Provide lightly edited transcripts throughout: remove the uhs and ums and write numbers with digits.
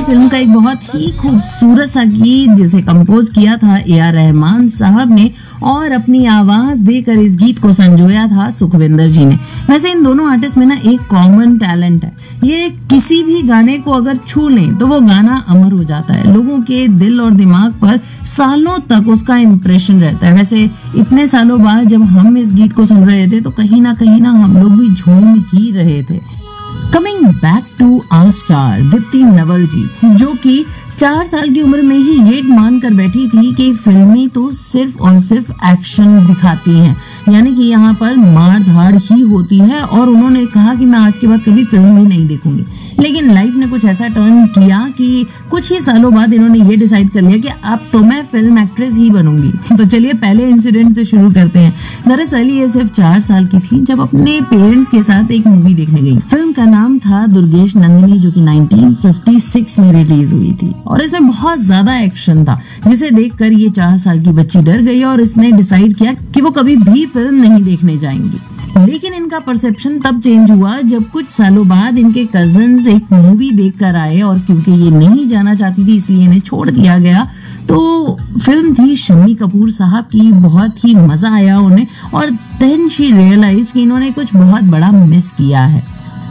Film का एक बहुत ही खूबसूरत सा गीत जिसे कंपोज किया था A.R. रहमान साहब ने और अपनी आवाज देकर इस गीत को संजोया था सुखविंदर जी ने। वैसे इन दोनों आर्टिस्ट में ना एक कॉमन टैलेंट है, ये किसी भी गाने को अगर छू लें तो वो गाना अमर हो जाता है, लोगों के दिल और दिमाग पर सालों तक उसका इम्प्रेशन रहता है। वैसे इतने सालों बाद जब हम इस गीत को सुन रहे थे तो कहीं ना हम लोग भी झूम ही रहे थे। Coming back to our star Deepti Naval जी, जो कि 4 साल की उम्र में ही ये मान कर बैठी थी कि फिल्में तो सिर्फ और सिर्फ एक्शन दिखाती हैं, यानी कि यहाँ पर मार धाड़ ही होती है, और उन्होंने कहा कि मैं आज के बाद कभी फिल्म ही नहीं देखूंगी। लेकिन लाइफ ने कुछ ऐसा टर्न किया कि कुछ ही सालों बाद इन्होंने ये डिसाइड कर लिया कि अब तो मैं फिल्म एक्ट्रेस ही बनूंगी। तो चलिए पहले इंसिडेंट से शुरू करते हैं। दरअसल ये सिर्फ 4 साल की थी जब अपने पेरेंट्स के साथ एक मूवी देखने गई। फिल्म का नाम था दुर्गेश नंदिनी, जो कि 1956 में रिलीज हुई थी, और इसमें बहुत ज्यादा एक्शन था, जिसे देखकर ये 4 साल की बच्ची डर गई और इसने डिसाइड किया कि वो कभी भी फिल्म नहीं देखने जाएंगी। लेकिन इनका परसेप्शन तब चेंज हुआ जब कुछ सालों बाद इनके कजिन्स एक मूवी देखकर आए, और क्योंकि ये नहीं जाना चाहती थी इसलिए इन्हें छोड़ दिया गया। तो फिल्म थी शम्मी कपूर साहब की, बहुत ही मजा आया उन्हें, और देन शी रियलाइज कि इन्होंने कुछ बहुत बड़ा मिस किया है।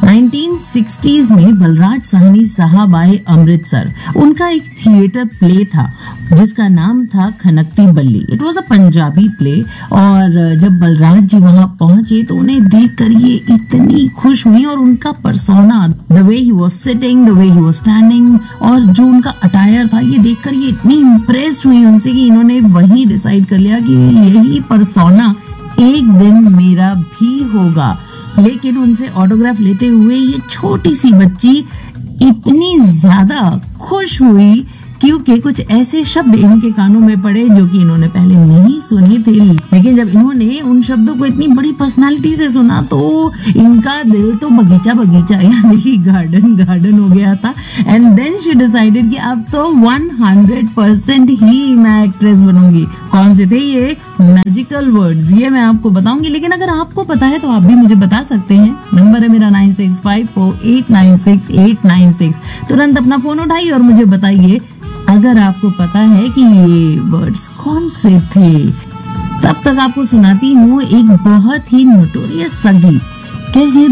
1960s में बलराज साहनी साहब आए अमृतसर। उनका एक थिएटर प्ले था जिसका नाम था खनकती बल्ली। It was a Punjabi play, और जब बलराज जी वहां पहुंचे तो उन्हें देखकर ये इतनी खुश हुई, और उनका persona, the way he was sitting, the way he was standing, और जो उनका अटायर था, ये देखकर ये इतनी इम्प्रेस्ड हुई उनसे कि इन्होंने वहीं डिसाइड कर लिया कि यही पर्सोना एक दिन मेरा भी होगा। लेकिन उनसे ऑटोग्राफ लेते हुए ये छोटी सी बच्ची इतनी ज्यादा खुश हुई क्योंकि कुछ ऐसे शब्द इनके कानों में पड़े जो कि इन्होंने पहले नहीं सुने थे। लेकिन जब इन्होंने उन शब्दों को इतनी बड़ी पर्सनालिटी से सुना तो इनका दिल तो बगीचा बगीचा यानी कि गार्डन गार्डन हो गया था। एंड देन शी डिसाइडेड कि अब तो 100% ही मैं एक्ट्रेस बनूंगी। कौन से थे ये मैजिकल वर्ड्स, ये मैं आपको बताऊंगी, लेकिन अगर आपको पता है तो आप भी मुझे बता सकते हैं। नंबर है मेरा 9654896896। तुरंत अपना फोन उठाइए और मुझे बताइए अगर आपको पता है कि ये वर्ड्स कौन से थे। तब तक आपको सुनाती हूँ एक बहुत ही नोटोरियस सा गीत।